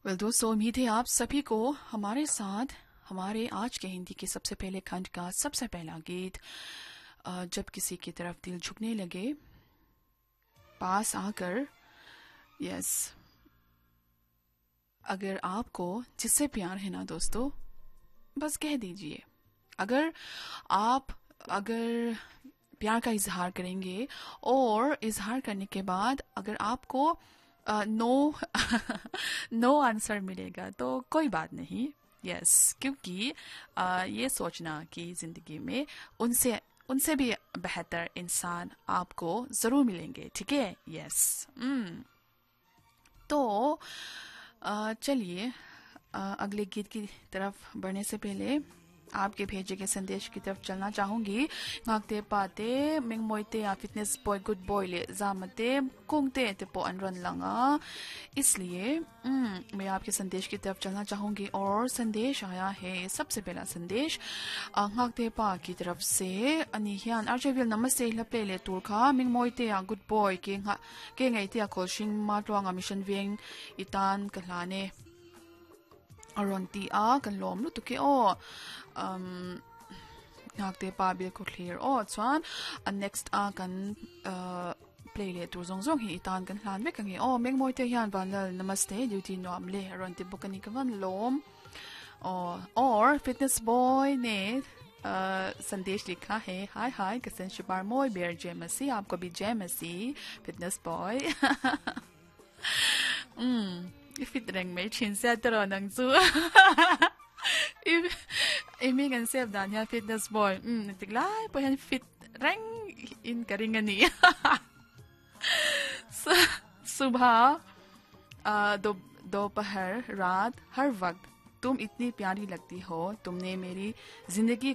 Well दोस्तों, उम्मीद है आप सभी को हमारे साथ हमारे आज के हिंदी के सबसे पहले खंड का सबसे पहला गीत जब किसी की तरफ दिल झुकने लगे पास आकर। यस, अगर आपको जिससे प्यार है ना दोस्तों, बस कह दीजिए। अगर प्यार का इजहार करेंगे और इजहार करने के बाद अगर आपको नो नो आंसर मिलेगा तो कोई बात नहीं। यस, क्योंकि ये सोचना कि जिंदगी में उनसे उनसे भी बेहतर इंसान आपको जरूर मिलेंगे, ठीक है। यस। तो चलिए अगले गीत की तरफ बढ़ने से पहले आपके भेजे के संदेश की तरफ चलना चाहूंगी। ngakte pate mingmoite या फिटनेस बॉय गुड बॉय ले जामते कुंगते ते पो अनरन लंगा। इसलिए मैं आपके संदेश की तरफ चलना चाहूंगी और संदेश आया है। सबसे पहला संदेश ngakte पा की तरफ से अनिहियान अर्जेविल नमस्ते लपले ले तुरखा mingmoite या गुड बॉय के ngaite या कोशिंग माटवांगा मिशन वेंग इतान कलाने अरंती kan lom lu tuke o ngakte pa bil ko clear o chuan next kan play le tur zong zong hi itan kan hlan ve kan nge o meng moi te hian vanal namaste duty nom le aronti bukani kan lom or fitness boy ने संदेश लिखा है। हाय हाय कसन शिबार मोय बेर जय मसी, आपको भी जय मसी fitness boy. Fit reng may chinsa tero nang zu. Imi kan save dan ya fitness boy. Tiglay po yan fit reng in karingani. सुबह दोपहर रात हर वक्त तुम इतनी प्यारी लगती हो। तुमने मेरी जिंदगी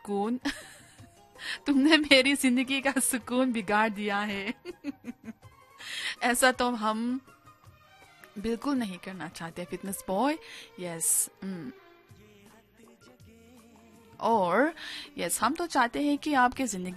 का सुकून बिगाड़ दिया है। ऐसा तो हम बिल्कुल नहीं करना चाहते फिटनेस बॉय। यस, और यस हम तो चाहते हैं कि आपके जिंदगी